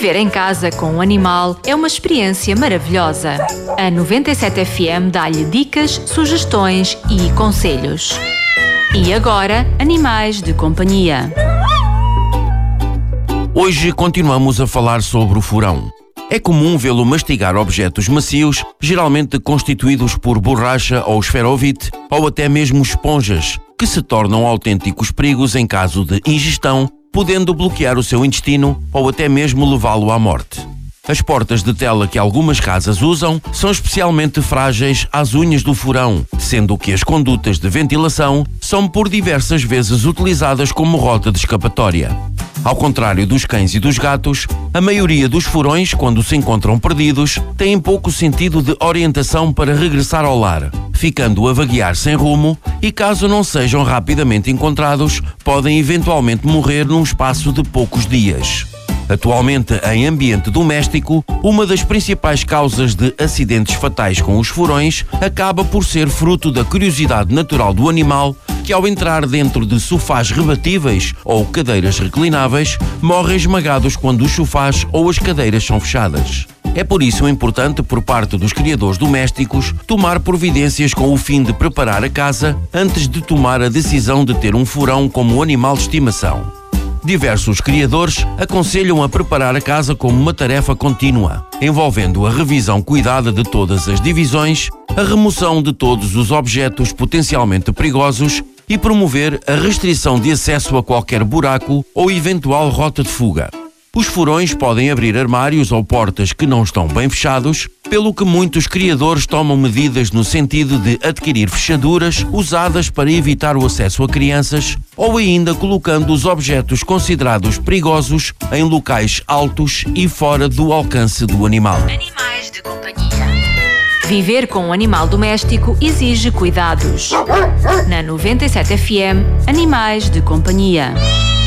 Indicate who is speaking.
Speaker 1: Viver em casa com um animal é uma experiência maravilhosa. A 97 FM dá-lhe dicas, sugestões e conselhos. E agora, animais de companhia.
Speaker 2: Hoje continuamos a falar sobre o furão. É comum vê-lo mastigar objetos macios, geralmente constituídos por borracha ou esferovite, ou até mesmo esponjas, que se tornam autênticos perigos em caso de ingestão, podendo bloquear o seu intestino ou até mesmo levá-lo à morte. As portas de tela que algumas casas usam são especialmente frágeis às unhas do furão, sendo que as condutas de ventilação são por diversas vezes utilizadas como rota de escapatória. Ao contrário dos cães e dos gatos, a maioria dos furões, quando se encontram perdidos, têm pouco sentido de orientação para regressar ao lar, ficando a vaguear sem rumo e, caso não sejam rapidamente encontrados, podem eventualmente morrer num espaço de poucos dias. Atualmente, em ambiente doméstico, uma das principais causas de acidentes fatais com os furões acaba por ser fruto da curiosidade natural do animal, que ao entrar dentro de sofás rebatíveis ou cadeiras reclináveis, morrem esmagados quando os sofás ou as cadeiras são fechadas. É por isso importante, por parte dos criadores domésticos, tomar providências com o fim de preparar a casa antes de tomar a decisão de ter um furão como animal de estimação. Diversos criadores aconselham a preparar a casa como uma tarefa contínua, envolvendo a revisão cuidada de todas as divisões, a remoção de todos os objetos potencialmente perigosos e promover a restrição de acesso a qualquer buraco ou eventual rota de fuga. Os furões podem abrir armários ou portas que não estão bem fechados, pelo que muitos criadores tomam medidas no sentido de adquirir fechaduras usadas para evitar o acesso a crianças ou ainda colocando os objetos considerados perigosos em locais altos e fora do alcance do animal.
Speaker 1: Animais de companhia. Viver com um animal doméstico exige cuidados. Na 97 FM, Animais de companhia.